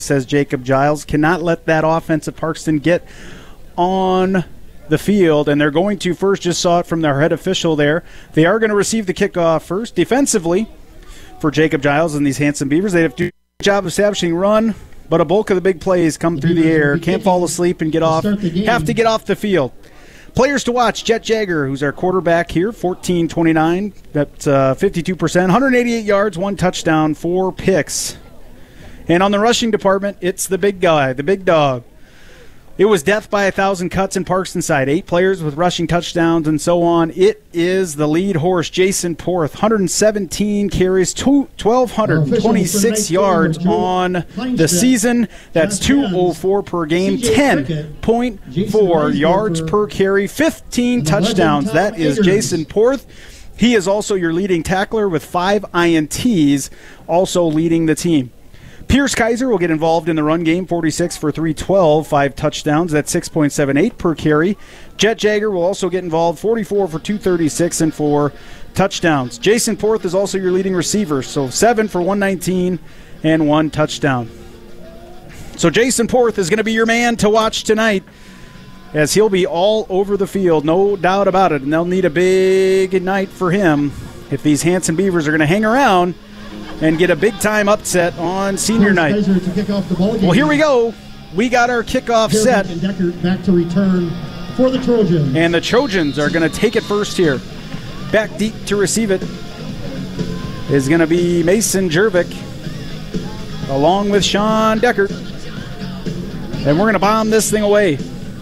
says Jacob Giles. Cannot let that offense at Parkston get on the field, and they're going to first, just saw it from their head official there, they are going to receive the kickoff first. Defensively, for Jacob Giles and these Hanson Beavers, they have to do a good job of establishing run, but a bulk of the big plays come through the air. Can't fall asleep and get off. Have to get off the field. Players to watch, Jet Jagger, who's our quarterback here, 14-29, that's 52%, 188 yards, 1 touchdown, 4 picks. And on the rushing department, it's the big guy, the big dog. It was death by 1,000 cuts in Parkston side. 8 players with rushing touchdowns and so on. It is the lead horse, Jason Porth. 117 carries, 1,226 yards on the season. That's 204 per game, 10.4 yards per carry, 15 touchdowns. That is Jason Porth. He is also your leading tackler with 5 INTs, also leading the team. Pierce Kaiser will get involved in the run game, 46 for 312, 5 touchdowns. That's 6.78 per carry. Jet Jagger will also get involved, 44 for 236 and 4 touchdowns. Jason Porth is also your leading receiver, so 7 for 119 and 1 touchdown. So Jason Porth is going to be your man to watch tonight, as he'll be all over the field, no doubt about it. And they'll need a big night for him if these Hanson Beavers are going to hang around and get a big-time upset on senior night. Well, here we go. We got our kickoff set. And Deckert back to return for the Trojans. And the Trojans are going to take it first here. Back deep to receive it is going to be Mason Jervik along with Sean Deckert. And we're going to bomb this thing away.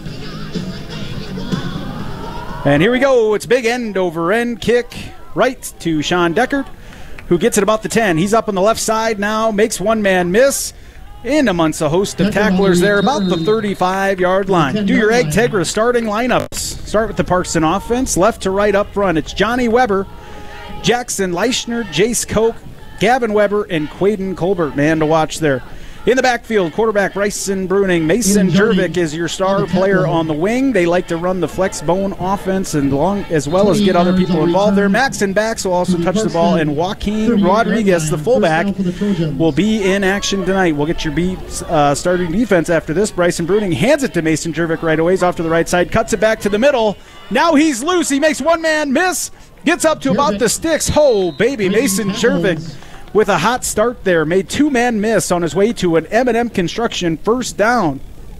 And here we go. It's big end-over-end kick right to Sean Deckert, who gets it about the 10. He's up on the left side now, makes one man miss, in amongst a host of tacklers there, about the 35-yard line. Do your Agtegra starting lineups. Start with the Parkston offense, left to right up front. It's Johnny Weber, Jackson Leischner, Jace Koch, Gavin Weber, and Quaden Colbert. Man to watch there. In the backfield, quarterback Bryson Bruning. Mason Jervik is your star player on the wing. They like to run the flex bone offense and as well as get other people involved there. Maxon Backs will also touch the ball, and Joaquin Rodriguez, the fullback, will be in action tonight. We'll get your starting defense after this. Bryson Bruning hands it to Mason Jervik right away. He's off to the right side, cuts it back to the middle. Now he's loose. He makes one man miss, gets up to about the sticks. Oh, baby, Mason Jervik with a hot start there, made 2-man miss on his way to an M&M Construction first down.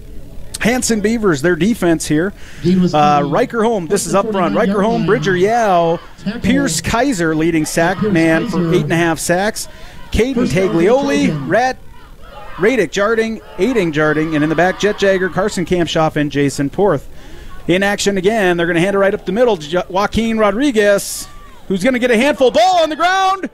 Hanson Beavers, their defense here. Riker Home, this is up front. Riker Home, Bridger Yao, Pierce Kaiser leading sack man for 8.5 sacks. Caden Taglioli, Radic Jarding, Aiding Jarding, and in the back, Jet Jagger, Carson Kampshoff, and Jason Porth. In action again, they're going to hand it right up the middle to Joaquin Rodriguez, who's going to get a handful. Ball on the ground.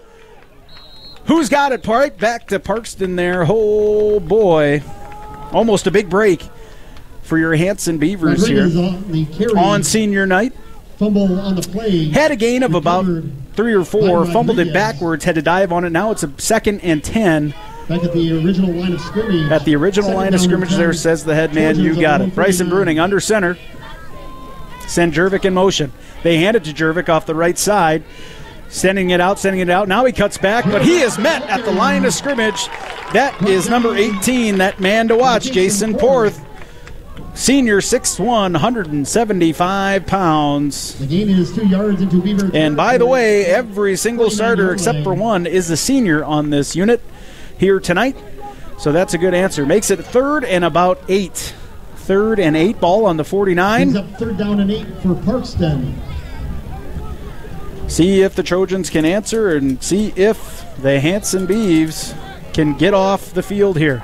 Who's got it, Park? Back to Parkston there. Oh, boy. Almost a big break for your Hanson Beavers here on senior night. Fumble on the play. Had a gain of about 3 or 4. Fumbled it backwards. Had to dive on it. Now it's a 2nd and 10. Back at the original line of scrimmage. At the original line of scrimmage there, says the head man. You got it. Bryson Bruning under center. Send Jervik in motion. They hand it to Jervik off the right side. Sending it out. Now he cuts back, but he is met at the line of scrimmage. That is number 18, that man to watch, Jason Porth. Senior, 6'1", 175 pounds. The gain is 2 yards into Beaver. And by the way, every single starter except for one is a senior on this unit here tonight. So that's a good answer. Makes it 3rd and about 8. 3rd and 8, ball on the 49. Brings up 3rd down and 8 for Parkston. See if the Trojans can answer and see if the Hanson Beavs can get off the field here.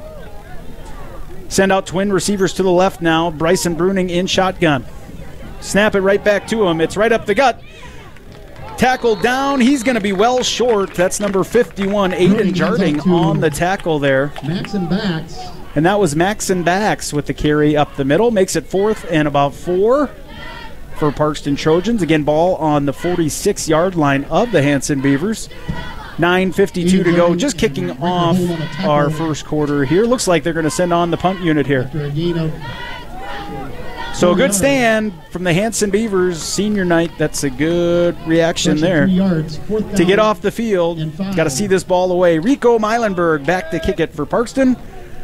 Send out twin receivers to the left now. Bryson Bruning in shotgun. Snap it right back to him. It's right up the gut. Tackled down. He's going to be well short. That's number 51, Aiden Jarding on the tackle there. Maxon Backs. And that was Maxon Backs with the carry up the middle. Makes it 4th and about 4. For Parkston Trojans. Again, ball on the 46-yard line of the Hanson Beavers. 9:52 to go. Just kicking off our first quarter here. Looks like they're going to send on the punt unit here. So a good stand from the Hanson Beavers senior night. That's a good reaction there. To get off the field, got to see this ball away. Rico Meilenberg back to kick it for Parkston.